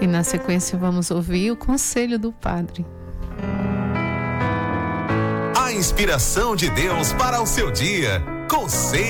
E na sequência vamos ouvir o conselho do Padre. A inspiração de Deus para o seu dia. Conselho